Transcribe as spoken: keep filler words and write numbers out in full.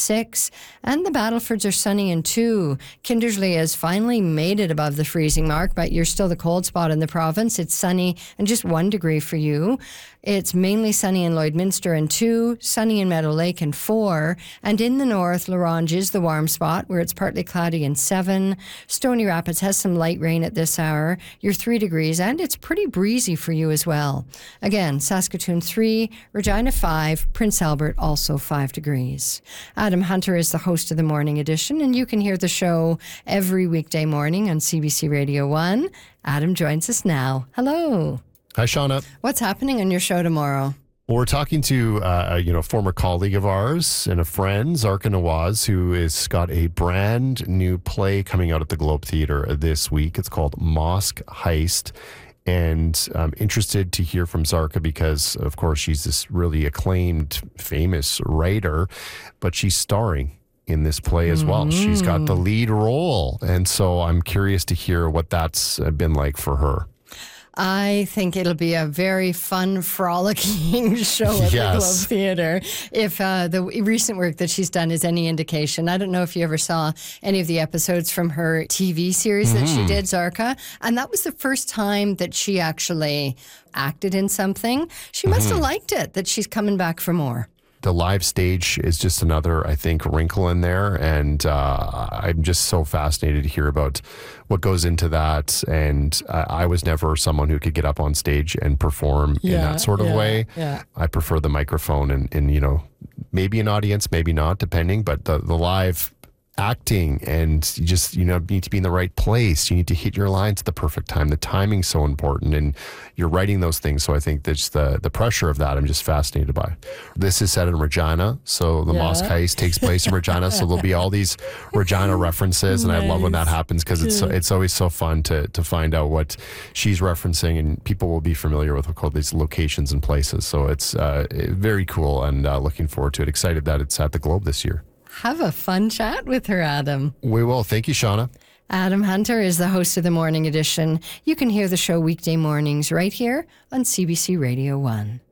six. And the Battlefords are sunny in two. Kindersley has finally made it above the freezing mark, but you're still the cold spot in the province. It's sunny and just one degree for you. It's mainly sunny in Lloydminster in two, sunny in Meadow Lake in four, and in the north, La Ronge is the warm spot where it's partly cloudy in seven. Stony Rapids has some light rain at this hour. You're three degrees, and it's pretty breezy for you as well. Again, Saskatoon three, Regina five, Prince Albert also five degrees. Adam Hunter is the host of the Morning Edition, and you can hear the show every weekday morning on C B C Radio one. Adam joins us now. Hello. Hi, Shauna. What's happening on your show tomorrow? Well, we're talking to uh, you know, a former colleague of ours and a friend, Zarka Nawaz, who has got a brand new play coming out at the Globe Theatre this week. It's called Mosque Heist. And I'm interested to hear from Zarka because, of course, she's this really acclaimed, famous writer, but she's starring in this play as well. Mm. She's got the lead role. And so I'm curious to hear what that's been like for her. I think it'll be a very fun, frolicking show at yes. the Globe Theatre. If uh, the recent work that she's done is any indication, I don't know if you ever saw any of the episodes from her T V series mm-hmm. that she did, Zarka, and that was the first time that she actually acted in something. She must mm-hmm. have liked it, that she's coming back for more. The live stage is just another, I think, wrinkle in there. And uh, I'm just so fascinated to hear about what goes into that. And uh, I was never someone who could get up on stage and perform yeah, in that sort of yeah, way. Yeah. I prefer the microphone and, and, you know, maybe an audience, maybe not, depending. But the, the live acting, and you just, you know, need to be in the right place. You need to hit your lines at the perfect time. The timing's so important, and you're writing those things. So I think that's the the pressure of that I'm just fascinated by. This is set in Regina, so the yeah. Mosque Heist takes place in Regina. So there'll be all these Regina references, and nice. I love when that happens because it's so, it's always so fun to to find out what she's referencing, and people will be familiar with what called these locations and places. So it's uh, very cool, and uh, looking forward to it. Excited that it's at the Globe this year. Have a fun chat with her, Adam. We will. Thank you, Shauna. Adam Hunter is the host of the Morning Edition. You can hear the show weekday mornings right here on C B C Radio one.